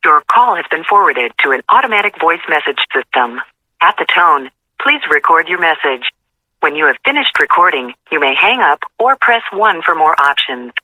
Your call has been forwarded to an automatic voice message system. At the tone, please record your message. When you have finished recording, you may hang up or press 1 for more options.